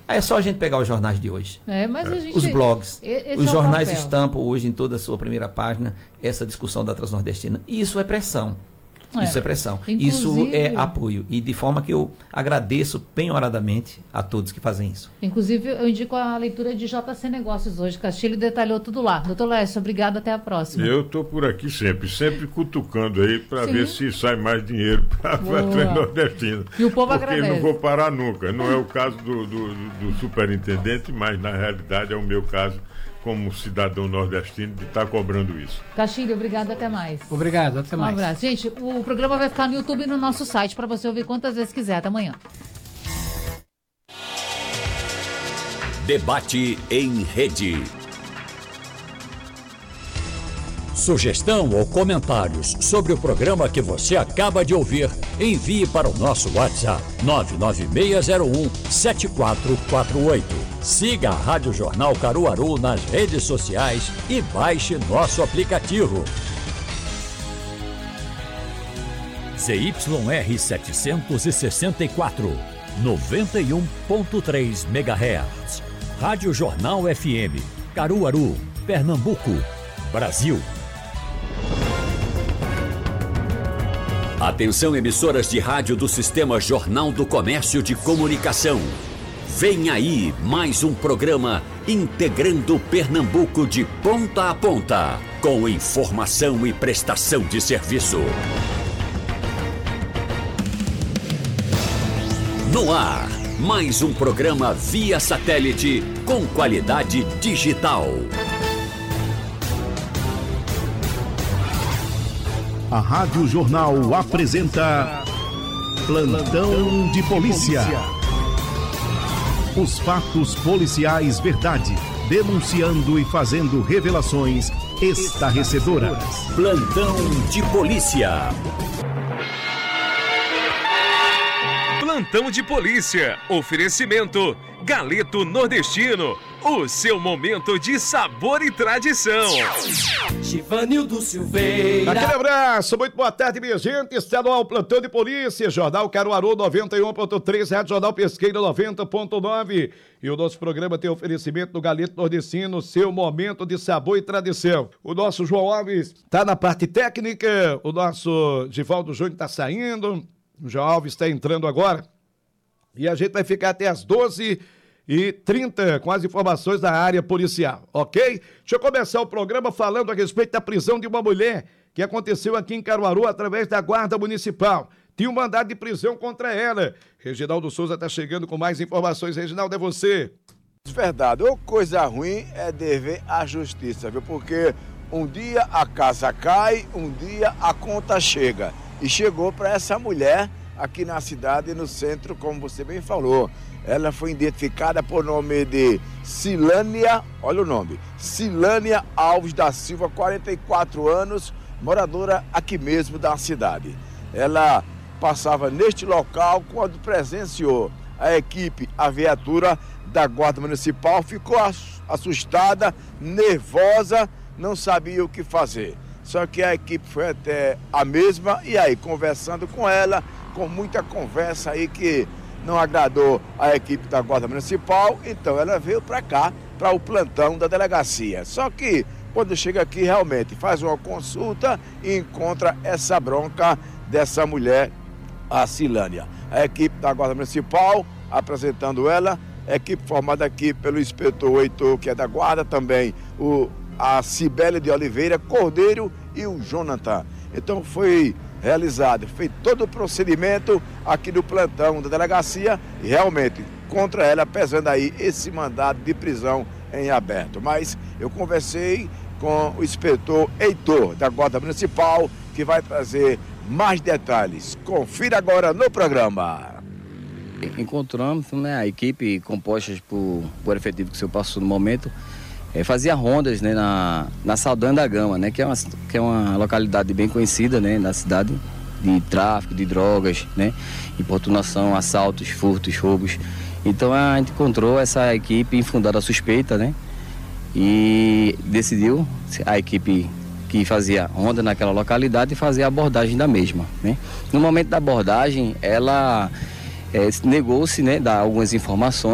Aí é só a gente pegar os jornais de hoje. Mas a gente, os blogs, os jornais papel. estampam hoje em toda a sua primeira página essa discussão da Transnordestina. E isso é pressão. Isso é pressão. Inclusive, isso é apoio. E de forma que eu agradeço penhoradamente a todos que fazem isso. Inclusive, eu indico a leitura de JC Negócios hoje. Castilho detalhou tudo lá. Doutor Lécio, obrigado, até a próxima. Eu estou por aqui sempre cutucando aí para ver se sai mais dinheiro para a Transnordestina. E o povo porque agradece. Não vou parar nunca. Não é o caso do superintendente, mas na realidade é o meu caso como cidadão nordestino de estar cobrando isso. Castilho, obrigado, até mais. Obrigado, até mais. Um abraço. Gente, o programa vai ficar no YouTube e no nosso site para você ouvir quantas vezes quiser. Até amanhã. Debate em rede. Sugestão ou comentários sobre o programa que você acaba de ouvir, envie para o nosso WhatsApp 99601-7448. Siga a Rádio Jornal Caruaru nas redes sociais e baixe nosso aplicativo. ZYR 764, 91.3 MHz. Rádio Jornal FM, Caruaru, Pernambuco, Brasil. Atenção, emissoras de rádio do Sistema Jornal do Comércio de Comunicação. Vem aí mais um programa integrando Pernambuco de ponta a ponta, com informação e prestação de serviço. No ar, mais um programa via satélite com qualidade digital. A Rádio Jornal apresenta Plantão de Polícia. Os fatos policiais verdade, denunciando e fazendo revelações estarrecedoras. Plantão de Polícia. Plantão de Polícia. Oferecimento Galeto Nordestino. O seu momento de sabor e tradição. Givanildo Silveira. Aquele abraço, muito boa tarde, minha gente. Está no Plantão de Polícia, Jornal Caruaru 91.3, Rádio Jornal Pesqueira 90.9. E o nosso programa tem oferecimento do Galeto Nordestino, seu momento de sabor e tradição. O nosso João Alves está na parte técnica, o nosso Givaldo Júnior está saindo, o João Alves está entrando agora. E a gente vai ficar até as 12h30 com as informações da área policial, ok? Deixa eu começar o programa falando a respeito da prisão de uma mulher que aconteceu aqui em Caruaru através da Guarda Municipal. Tinha um mandado de prisão contra ela. Reginaldo Souza está chegando com mais informações. Reginaldo, é você. Verdade, ou coisa ruim é dever à justiça, viu? Porque um dia a casa cai, um dia a conta chega. E chegou para essa mulher aqui na cidade, no centro, como você bem falou. Ela foi identificada por nome de Silânia, olha o nome, Silânia Alves da Silva, 44 anos, moradora aqui mesmo da cidade. Ela passava neste local quando presenciou a equipe, a viatura da Guarda Municipal, ficou assustada, nervosa, não sabia o que fazer. Só que a equipe foi até a mesma e aí, conversando com ela, com muita conversa aí que não agradou a equipe da Guarda Municipal, então ela veio para cá, para o plantão da delegacia. Só que quando chega aqui realmente faz uma consulta e encontra essa bronca dessa mulher, a Silânia. A equipe da Guarda Municipal apresentando ela, equipe formada aqui pelo inspetor Heitor, que é da Guarda, também a Cibele de Oliveira Cordeiro e o Jonathan. Então foi realizado, feito todo o procedimento aqui no plantão da delegacia e realmente contra ela pesando aí esse mandado de prisão em aberto. Mas eu conversei com o inspetor Heitor da Guarda Municipal que vai trazer mais detalhes. Confira agora no programa. Encontramos, né, a equipe composta por efetivo que o senhor passou no momento, fazia rondas, né, na Saldanha da Gama, né, que é uma localidade bem conhecida, né, na cidade, de tráfico de drogas, né, importunação, assaltos, furtos, roubos. Então a gente encontrou essa equipe infundada suspeita, né, e decidiu a equipe que fazia ronda naquela localidade fazer a abordagem da mesma, né. No momento da abordagem, ela negou-se, né, dar algumas informações.